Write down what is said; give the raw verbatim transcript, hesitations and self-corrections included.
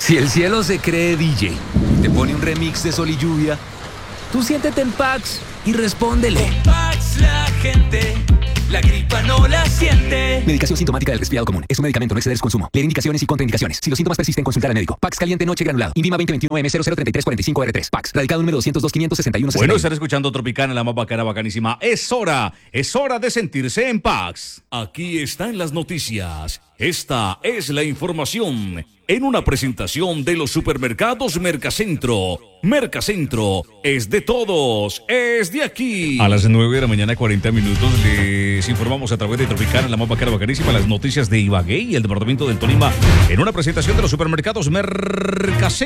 Si el cielo se cree D J, te pone un remix de Sol y Lluvia, tú siéntete en Pax y respóndele. Con Pax la gente, la gripa no la siente. Medicación sintomática del resfriado común. Es un medicamento, no exceder su consumo. Leer indicaciones y contraindicaciones. Si los síntomas persisten, consultar al médico. Pax caliente noche granulado. Invima veinte veintiuno M cero cero treinta y tres cuarenta y cinco R tres. Pax. Radicado número doscientos dos quinientos sesenta y uno. Bueno, estar escuchando Tropicana, la más bacana, bacanísima. Es hora, es hora de sentirse en Pax. Aquí están las noticias. Esta es la información en una presentación de los supermercados Mercacentro. Mercacentro es de todos, es de aquí. A las nueve de la mañana, cuarenta minutos, les informamos a través de Tropicana, la más bacana, bacanísima, las noticias de Ibagué y el departamento del Tolima en una presentación de los supermercados Mercacentro.